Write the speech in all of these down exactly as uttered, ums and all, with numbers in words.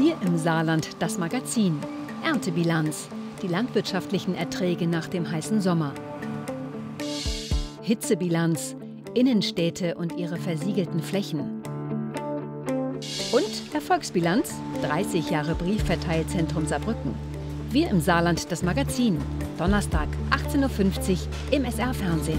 Wir im Saarland, das Magazin. Erntebilanz. Die landwirtschaftlichen Erträge nach dem heißen Sommer. Hitzebilanz. Innenstädte und ihre versiegelten Flächen. Und Erfolgsbilanz. dreißig Jahre Briefverteilzentrum Saarbrücken. Wir im Saarland, das Magazin. Donnerstag, achtzehn Uhr fünfzig im S R-Fernsehen.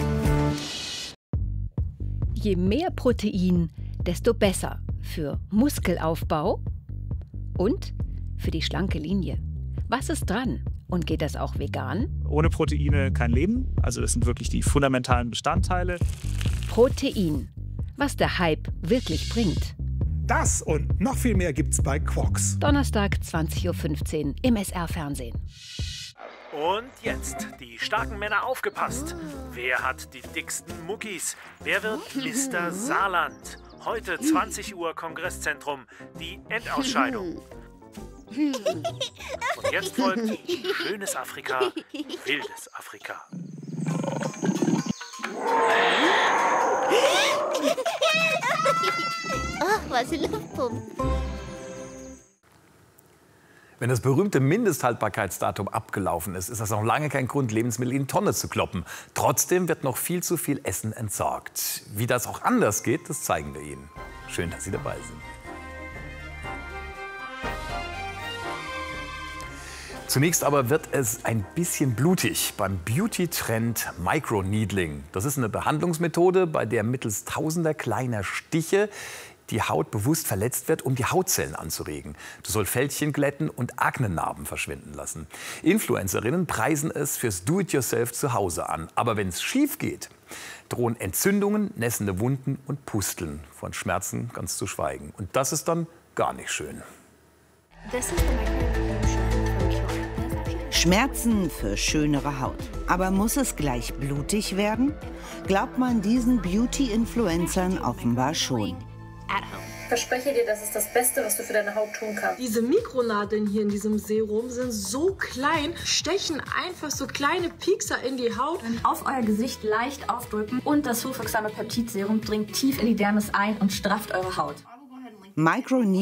Je mehr Protein, desto besser für Muskelaufbau und für die schlanke Linie. Was ist dran? Und geht das auch vegan? Ohne Proteine kein Leben. Also das sind wirklich die fundamentalen Bestandteile. Protein. Was der Hype wirklich bringt. Das und noch viel mehr gibt's bei Quox. Donnerstag, zwanzig Uhr fünfzehn im S R-Fernsehen. Und jetzt, die starken Männer aufgepasst. Wer hat die dicksten Muckis? Wer wird Mister Saarland? Heute zwanzig Uhr Kongresszentrum, die Endausscheidung. Und jetzt folgt schönes Afrika, wildes Afrika. Ach, was ein Luftpump. Wenn das berühmte Mindesthaltbarkeitsdatum abgelaufen ist, ist das noch lange kein Grund, Lebensmittel in die Tonne zu kloppen. Trotzdem wird noch viel zu viel Essen entsorgt. Wie das auch anders geht, das zeigen wir Ihnen. Schön, dass Sie dabei sind. Zunächst aber wird es ein bisschen blutig beim Beauty-Trend Microneedling. Das ist eine Behandlungsmethode, bei der mittels tausender kleiner Stiche die Haut bewusst verletzt wird, um die Hautzellen anzuregen. Das soll Fältchen glätten und Aknenarben verschwinden lassen. Influencerinnen preisen es fürs Do-it-yourself zu Hause an. Aber wenn es schief geht, drohen Entzündungen, nässende Wunden und Pusteln. Von Schmerzen ganz zu schweigen. Und das ist dann gar nicht schön. Schmerzen für schönere Haut. Aber muss es gleich blutig werden? Glaubt man diesen Beauty-Influencern offenbar schon. Ich verspreche dir, das ist das Beste, was du für deine Haut tun kannst. Diese Mikronadeln hier in diesem Serum sind so klein, stechen einfach so kleine Piekser in die Haut. Auf euer Gesicht leicht aufdrücken und das hochwirksame Peptidserum dringt tief in die Dermis ein und strafft eure Haut. Microneedling